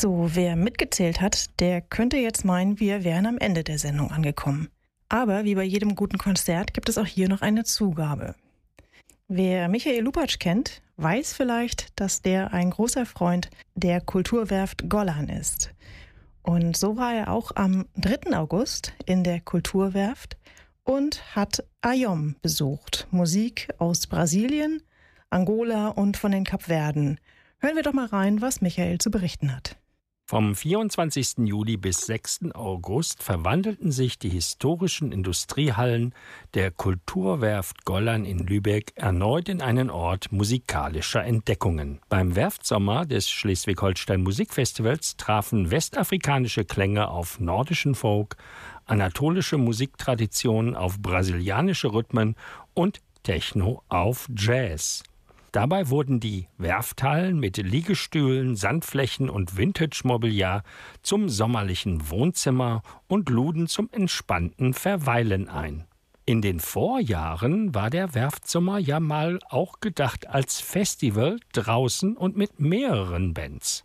So, wer mitgezählt hat, der könnte jetzt meinen, wir wären am Ende der Sendung angekommen. Aber wie bei jedem guten Konzert gibt es auch hier noch eine Zugabe. Wer Michael Lupatsch kennt, weiß vielleicht, dass der ein großer Freund der Kulturwerft Gollan ist. Und so war er auch am 3. August in der Kulturwerft und hat Ayom besucht. Musik aus Brasilien, Angola und von den Kapverden. Hören wir doch mal rein, was Michael zu berichten hat. Vom 24. Juli bis 6. August verwandelten sich die historischen Industriehallen der Kulturwerft Gollan in Lübeck erneut in einen Ort musikalischer Entdeckungen. Beim Werftsommer des Schleswig-Holstein Musikfestivals trafen westafrikanische Klänge auf nordischen Folk, anatolische Musiktraditionen auf brasilianische Rhythmen und Techno auf Jazz. Dabei wurden die Werfthallen mit Liegestühlen, Sandflächen und Vintage-Mobiliar zum sommerlichen Wohnzimmer und luden zum entspannten Verweilen ein. In den Vorjahren war der Werftsommer ja mal auch gedacht als Festival draußen und mit mehreren Bands.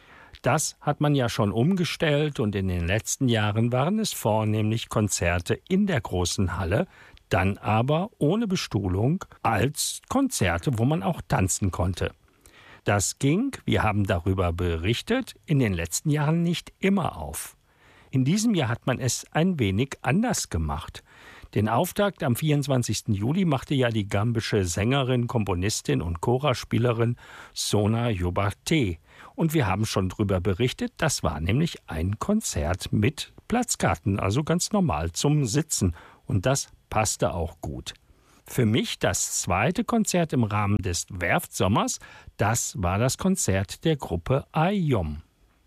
Das hat man ja schon umgestellt und in den letzten Jahren waren es vornehmlich Konzerte in der großen Halle, dann aber ohne Bestuhlung als Konzerte, wo man auch tanzen konnte. Das ging, wir haben darüber berichtet, in den letzten Jahren nicht immer auf. In diesem Jahr hat man es ein wenig anders gemacht. Den Auftakt am 24. Juli machte ja die gambische Sängerin, Komponistin und Choraspielerin Sona Jobarte. Und wir haben schon darüber berichtet, das war nämlich ein Konzert mit Platzkarten, also ganz normal zum Sitzen. Und das passte auch gut. Für mich das zweite Konzert im Rahmen des Werftsommers, das war das Konzert der Gruppe Ayom.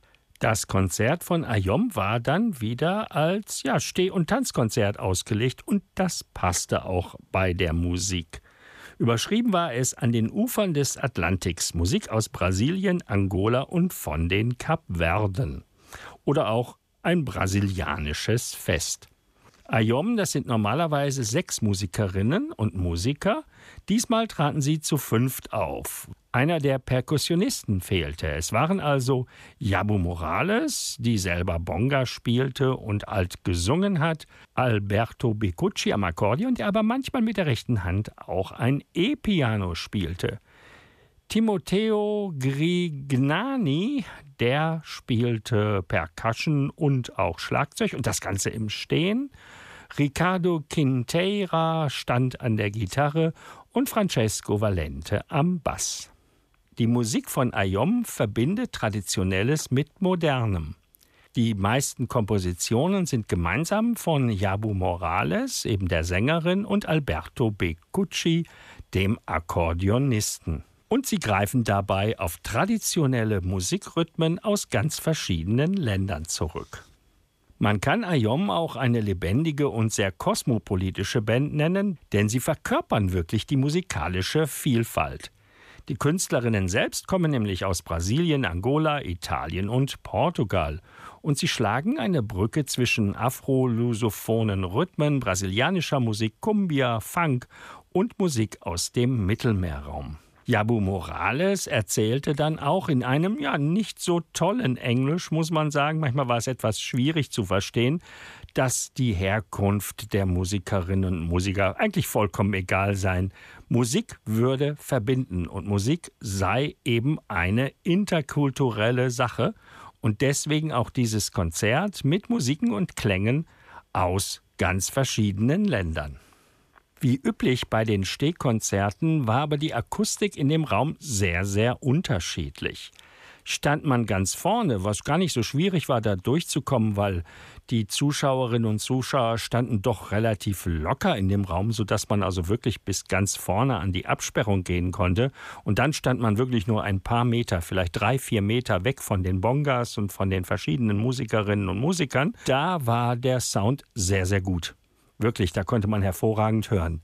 Das Konzert von Ayom war dann wieder als Steh- und Tanzkonzert ausgelegt und das passte auch bei der Musik. Überschrieben war es an den Ufern des Atlantiks, Musik aus Brasilien, Angola und von den Kapverden. Oder auch ein brasilianisches Fest. Ayom, das sind normalerweise 6 Musikerinnen und Musiker. Diesmal traten sie zu 5 auf. Einer der Perkussionisten fehlte. Es waren also Yabu Morales, die selber Bonga spielte und alt gesungen hat, Alberto Beccucci am Akkordeon, der aber manchmal mit der rechten Hand auch ein E-Piano spielte. Timoteo Grignani, der spielte Percussion und auch Schlagzeug und das Ganze im Stehen. Ricardo Quinteira stand an der Gitarre und Francesco Valente am Bass. Die Musik von Ayom verbindet Traditionelles mit Modernem. Die meisten Kompositionen sind gemeinsam von Yabu Morales, eben der Sängerin, und Alberto Beccucci, dem Akkordeonisten. Und sie greifen dabei auf traditionelle Musikrhythmen aus ganz verschiedenen Ländern zurück. Man kann Ayom auch eine lebendige und sehr kosmopolitische Band nennen, denn sie verkörpern wirklich die musikalische Vielfalt. Die Künstlerinnen selbst kommen nämlich aus Brasilien, Angola, Italien und Portugal. Und sie schlagen eine Brücke zwischen afro-lusophonen Rhythmen, brasilianischer Musik, Cumbia, Funk und Musik aus dem Mittelmeerraum. Yabu Morales erzählte dann auch in einem nicht so tollen Englisch, muss man sagen, manchmal war es etwas schwierig zu verstehen, dass die Herkunft der Musikerinnen und Musiker eigentlich vollkommen egal sein. Musik würde verbinden und Musik sei eben eine interkulturelle Sache und deswegen auch dieses Konzert mit Musiken und Klängen aus ganz verschiedenen Ländern. Wie üblich bei den Stehkonzerten war aber die Akustik in dem Raum sehr, sehr unterschiedlich. Stand man ganz vorne, was gar nicht so schwierig war, da durchzukommen, weil die Zuschauerinnen und Zuschauer standen doch relativ locker in dem Raum, sodass man also wirklich bis ganz vorne an die Absperrung gehen konnte. Und dann stand man wirklich nur ein paar Meter, vielleicht 3-4 Meter weg von den Bongas und von den verschiedenen Musikerinnen und Musikern. Da war der Sound sehr, sehr gut. Wirklich, da konnte man hervorragend hören.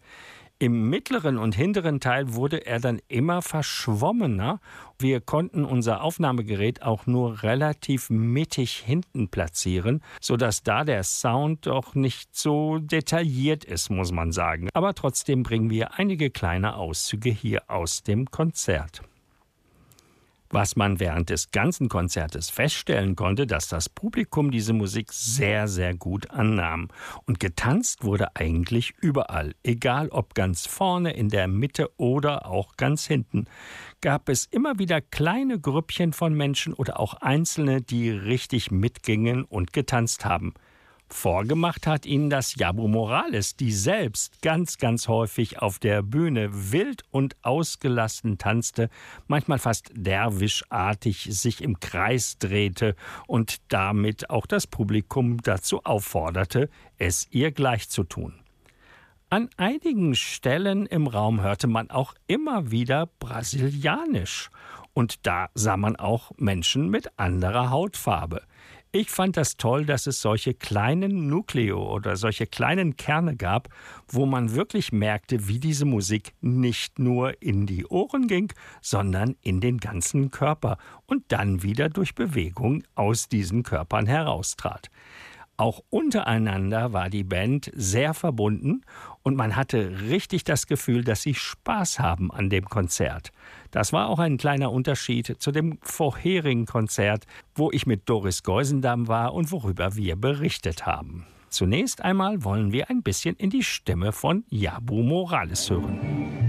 Im mittleren und hinteren Teil wurde er dann immer verschwommener. Wir konnten unser Aufnahmegerät auch nur relativ mittig hinten platzieren, sodass da der Sound doch nicht so detailliert ist, muss man sagen. Aber trotzdem bringen wir einige kleine Auszüge hier aus dem Konzert. Was man während des ganzen Konzertes feststellen konnte, dass das Publikum diese Musik sehr, sehr gut annahm. Und getanzt wurde eigentlich überall, egal ob ganz vorne, in der Mitte oder auch ganz hinten. Gab es immer wieder kleine Grüppchen von Menschen oder auch Einzelne, die richtig mitgingen und getanzt haben. Vorgemacht hat ihnen das Jabu Morales, die selbst ganz, ganz häufig auf der Bühne wild und ausgelassen tanzte, manchmal fast derwischartig sich im Kreis drehte und damit auch das Publikum dazu aufforderte, es ihr gleich zu tun. An einigen Stellen im Raum hörte man auch immer wieder Brasilianisch. Und da sah man auch Menschen mit anderer Hautfarbe. Ich fand das toll, dass es solche kleinen Nukleo oder solche kleinen Kerne gab, wo man wirklich merkte, wie diese Musik nicht nur in die Ohren ging, sondern in den ganzen Körper und dann wieder durch Bewegung aus diesen Körpern heraustrat. Auch untereinander war die Band sehr verbunden und man hatte richtig das Gefühl, dass sie Spaß haben an dem Konzert. Das war auch ein kleiner Unterschied zu dem vorherigen Konzert, wo ich mit Doris Geusendam war und worüber wir berichtet haben. Zunächst einmal wollen wir ein bisschen in die Stimme von Jabu Morales hören.